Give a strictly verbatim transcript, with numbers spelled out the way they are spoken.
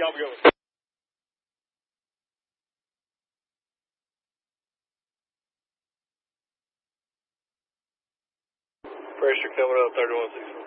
Y'all be good. Pressure coming up, thirty-one sixty-four.